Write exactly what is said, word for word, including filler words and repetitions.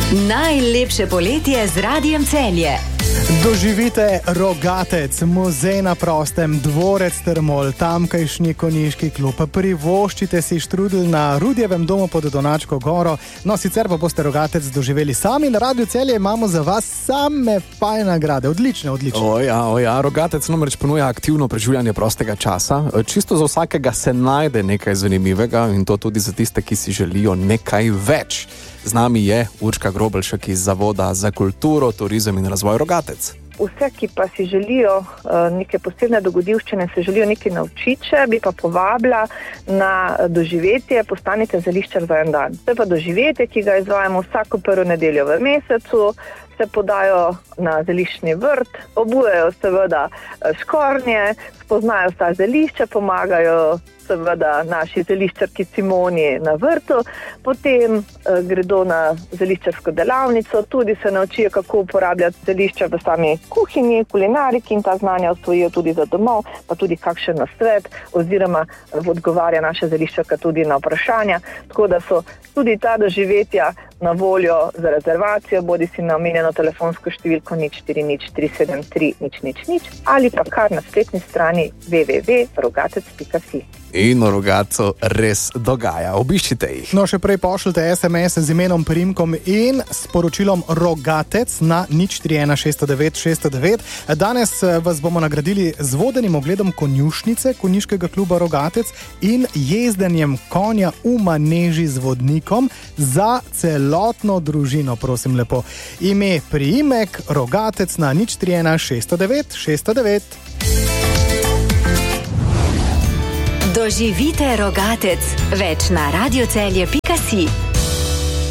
Najlepše poletje z Radiem Celje. Doživite Rogatec, muzej na prostem, dvorec Trmol, tamkajšnji konjiški klub. Privoščite si štrudel na Rudjevem domu pod Donačko goro. No, sicer pa boste Rogatec doživeli sami. Na Radiu Celje imamo za vas same fajne nagrade. Odlične, odlične. O ja, o ja, Rogatec namreč ponuja aktivno preživljanje prostega časa. Čisto za vsakega se najde nekaj zanimivega in to tudi za tiste, ki si želijo nekaj več. Z nami je Urška Grobelšek iz Zavoda za kulturo, turizem in razvoj Rogatec. Vse, ki pa si želijo uh, neke posebne dogodivščine, se želijo nekaj naučiti, bi pa povabila na doživetje Postanite zeliščar za en dan. To je pa doživetje, ki ga izvajamo vsako prvo nedeljo v mesecu, se podajo na zeliščni vrt, obujejo seveda škornje, spoznajo vsa zelišča, pomagajo seveda naši zeliščarki Simoni na vrtu, potem eh, gredo na zeliščarsko delavnico, tudi se naučijo, kako uporabljati zelišča v sami kuhinji, kulinariki in ta znanja osvojijo tudi za domov, pa tudi kakšen nasvet oziroma odgovarja naša zeliščarka tudi na vprašanja, tako da so tudi ta doživetja na voljo za rezervacijo, bodi si na omenjeno telefonsko številko nič štiri nič tri sedem tri nič nič nič ali pa kar na spletni strani w w w pika rogatec pika si. In v Rogatcu res dogaja. Obiščite jih. No, še prej pošljite es em es z imenom, priimkom in sporočilom Rogatec na nič tri ena šest devet šest devet. Danes vas bomo nagradili z vodenim ogledom konjušnice konjiškega kluba Rogatec in jezdenjem konja v maneži z vodnikom za celotno družino, prosim lepo. Ime, priimek, Rogatec na nič tri ena šest devet šest devet. Doživite Rogatec. Več na radiocelje pika si.